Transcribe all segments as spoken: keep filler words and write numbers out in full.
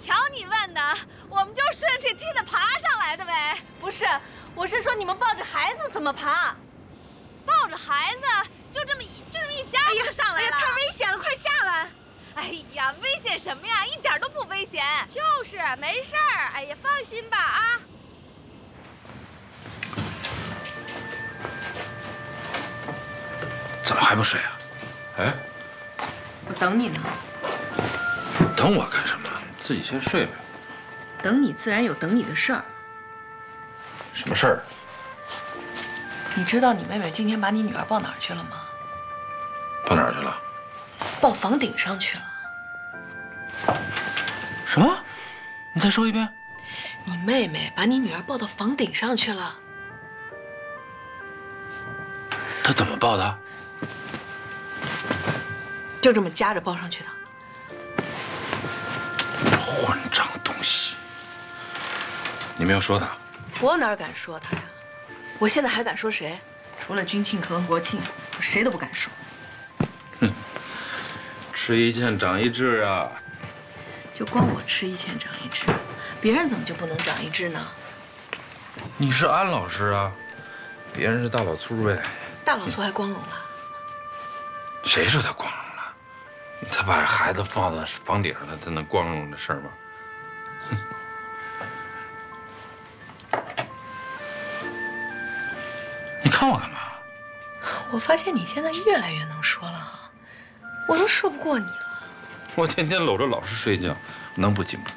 瞧你问的，我们就顺着这梯子爬上来的呗。 不是，我是说你们抱着孩子怎么爬？ 抱着孩子，就这么一就这么一夹就上来了。 哎呀，太危险了，快下来！ 哎呀，危险什么呀？一点都不危险。 就是没事儿。哎呀，放心吧啊。 怎么还不睡啊？哎， 我等你呢。 等我干什么？你自己先睡呗。 等你自然有等你的事儿。 什么事儿？ 你知道你妹妹今天把你女儿抱哪儿去了吗？ 到哪儿去了？ 抱房顶上去了。 什么？你再说一遍。 你妹妹把你女儿抱到房顶上去了。 她怎么抱的？ 就这么夹着抱上去的。 混账东西！你没有说她？ 我哪敢说她呀？我现在还敢说谁？除了军庆和国庆，我谁都不敢说。 哼，吃一堑长一智啊！ 就光我吃一堑长一智，别人怎么就不能长一智呢？ 你是安老师啊，别人是大老粗呗。 大老粗还光荣了？ 谁说他光荣了？他把孩子放在房顶上，他能光荣的事儿吗？哼！你看我干嘛？ 我发现你现在越来越能说了哈，我都说不过你了。 我天天搂着老师睡觉，能不进步？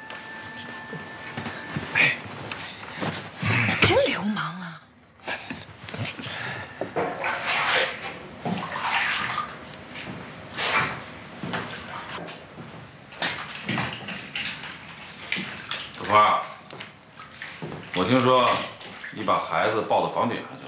哎， 真流氓啊！ 小花，我听说你把孩子抱到房顶上去了。